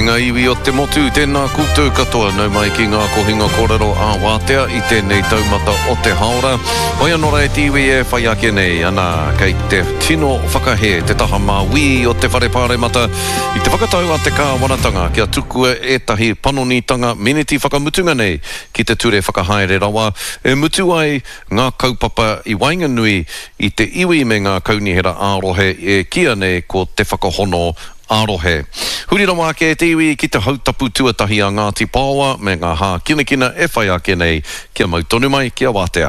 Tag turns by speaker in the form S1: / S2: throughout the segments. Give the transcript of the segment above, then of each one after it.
S1: ngā iwi o te motu, tēnā koutou katoa, nau mai ki ngā kohinga kōrero a Wātea I tēnei taumata o te haora. Hoi anō rei te iwi e whai ake nei, ana kei te tino whakahe, te taha māwi o te wharepāremata, I te whakatau a te kāwanatanga, kia tukua etahi panonitanga meneti whakamutunga nei, ki te ture whakahaere rawa, e mutu ai ngā kaupapa I Wainganui I te iwi me ngā kaunihera ārohe e kia nei ko te whakahono ārohe. Huri rawa ake te iwi ki te hautapu tuatahi a Ngāti Pāwa me ngā hā kinakina e whai ake nei kia mautonu mai kia Wātea.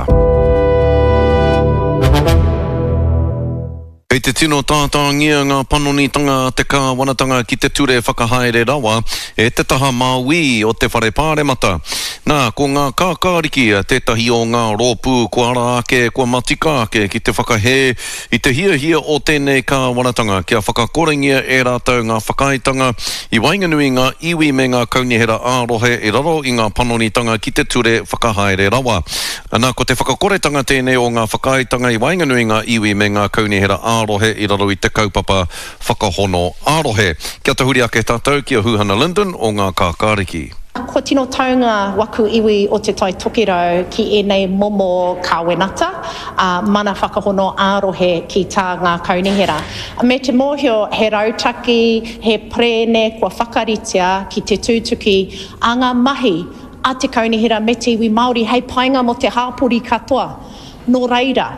S1: Kei te tino tātāngia ngā panonitanga te kāwanatanga ki te ture whakahaere rawa e te taha māwi o te wharepāremata. Nā, ko ngā kākāriki tētahi o ngā rōpū kua ara ake, kua matika ake ki te whakahe I te hia o tēnei kāwanatanga kia whakakorengia e rātou ngā whakaitanga I Wainganui ngā iwi me ngā kaunihera ārohe I raro I ngā panonitanga ki te ture whakahaere rawa. Nā, ko te whakakoretanga tēnei o ngā whakaitanga I Wainganui ngā iwi me ngā kaunihera ārohe I raro I te kaupapa whakahono ārohe. Kia te huri ake tātou kia Huhana Linden o ngā kākāriki.
S2: Ko tino taunga waku iwi o te tai tokirau ki enei momo kāwenata, mana whakahono ārohe ki tā ngā kaunihera. Me te mōhio he rautaki, he prene kua whakaritia ki te tūtuki a ngā mahi a te kaunihera me te iwi Māori hei painga mo te hāpori katoa. Nō reira,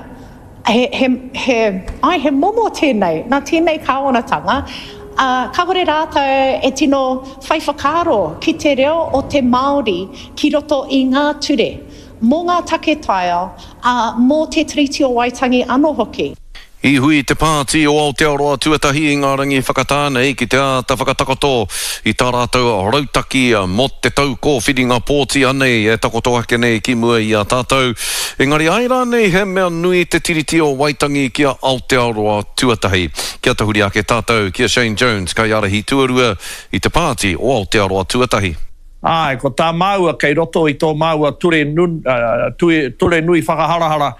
S2: he momo tēnei, nā tēnei kāwanatanga, ka hore rātou e tino whaiwhakaro ki te reo o te Māori ki roto I ngā ture, mō ngā taketaia, mō te triti o Waitangi anō hoki.
S1: I hui te pāti o Aotearoa tuatahi I ngā rangi whakatānei ki te āta whakatakoto I tā rātou rautaki mo te tau kōwhiringa pōti anei e takoto ake nei ki mua I a tātou. Engari aira nei he mea nui te tiriti o Waitangi ki a Aotearoa tuatahi. Kia te huri ake tātou, kia Shane Jones, kai arahi tuarua I te pāti o Aotearoa tuatahi.
S3: Ai, ko tā maua kei roto I tō maua ture nui whakaharahara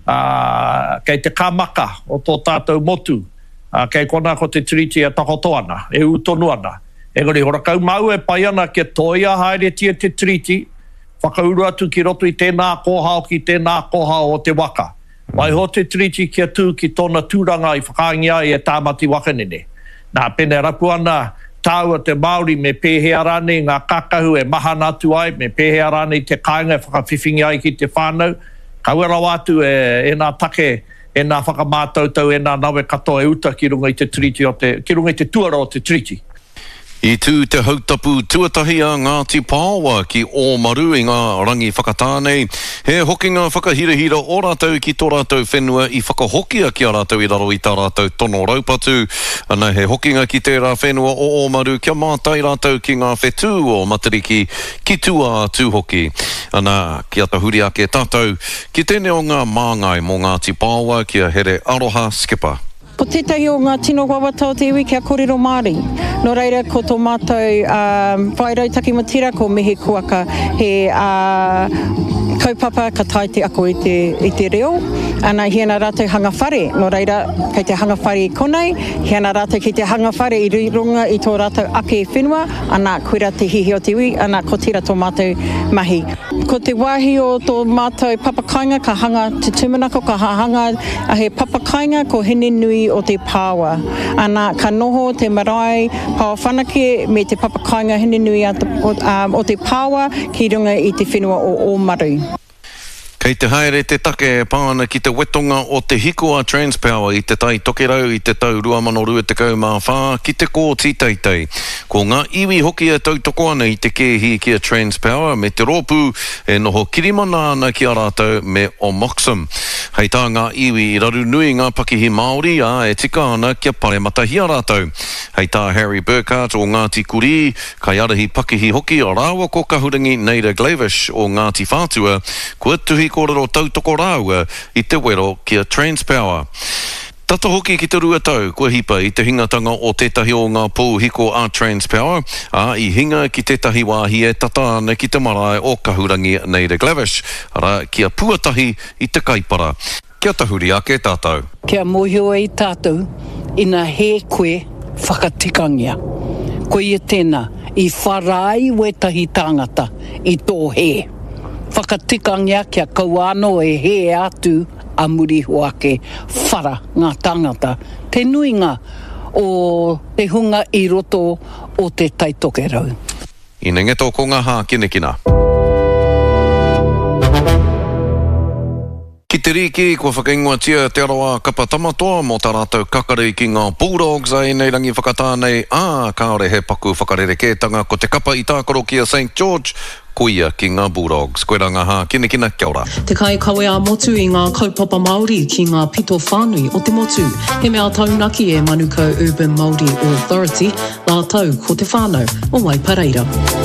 S3: kei te kāmaka o tō tātou motu, kei kona ko te tiriti a takoto ana, e utonu ana. Engari, horakau maua e pai ana kia toia haere tia te tiriti, whakauru atu ki roto I tēnā kōhao ki tēnā kōhao o te waka. Mai ho te tiriti kia tū ki tōna tūranga I whakaangia I e tāmati wakanene. Nā, pene rapu ana, tāua te Māori me pēhea rāne ngā kakahu e mahana atu ai, me pēhea rāne te kāinga e whakawhiwhingi ai ki te whānau. Kawera wātu e nā take, e nā whakamātautau, e nā nawe katoa e uta ki runga I te tiriti ki runga I te tuara o te tiriti.
S1: I tū te hautapu tuatahi a Ngāti Pāwa ki Ōmaru I ngā rangi whakatānei. He hokinga whakahirahira o rātou ki tō rātou whenua I whakahokia ki a rātou I raro I tā rātou tono raupatu. Ana he hokinga ki tērā whenua o Ōmaru kia mātai rātou ki ngā whetū o Matariki ki tua tūhoki. Ana kia ta huri ake tātou ki tēne o ngā māngai mō Ngāti Pāwa kia here Aroha Skipper.
S4: Ko tētahi o ngā tino wawata o te iwi kia kōrero Māori. Nō reira, ko tō mātou whairautaki matira ko mihi kuaka he kaupapa ka tai te ako I te reo. Ana hiana rātou hanga whare. Nō reira, kei te hanga whare I konei, hiana rātou ki te hanga whare I runga I tō rātou ake whenua, ana koera te hihi o te iwi, ana ko tira tō mātou mahi. Ko te wāhi o tō mātou papakainga, ka hanga te tumanako, ka hanga a he papakainga ko hene nui o te Pāwa. Ana ka noho te marae Pāwa whanake me te papakainga hene nui o te Pāwa ki runga I te whenua o Ōmaru.
S1: Kei te haere te take pāna ki te wetonga o te hikoa Transpower I te tai tokerau I te tau 2024 ki te kōti teitei. Ko ngā iwi hoki e tautoko ana I te kēhi ki a Transpower me te rōpū e noho kirimana ana ki a rātou me o Moxham. Hei tā ngā iwi I raru nui ngā pakihi Māori e tika ana kia paremata hi a rātou. Hei tā Harry Burkhardt o Ngāti Kuri, kai arahi pakihi hoki o rāua ko kahurangi Neida Glavish o Ngāti Whātua, kua tuhi kōrero tautoko rāua I te wero kia Transpower. Tata hoki ki te rua tau, kua hipa I te hingatanga o tētahi o ngā pōhiko a Transpower, I hinga ki tētahi wāhi e tata ana ki te marae o kahurangi Neida Glavish, ara kia puatahi I te kaipara. Kia tahuri ake tātou.
S5: Kia mōhio e tātou, ina he koe whakatikangia. Ko ia tēnā, I wharai wetahi tangata I tō he. Whakatikanga kia kauano e he atu a muri hoake whara ngā tangata. Te nuinga o te hunga I roto o te taitokerau.
S1: Ina ngeto ko ngā hā kinekina. Ki te riki, kua whakaingoatia te aroa kapa tamatoa mo tā rātou kakari ki ngā Bulldogs ai nei rangi whakatānei kāore he paku whakarere-kētanga ko te kapa I tākoro ki a St. George, kuia ki ngā Bulldogs. Koe rā ngā hā kinekina, kia ora.
S6: Te kai kawe a motu I ngā kaupapa Māori ki ngā pito whānui o te motu. He mea taunaki e Manukau Urban Māori Authority, nā tau ko te whānau o Waipareira.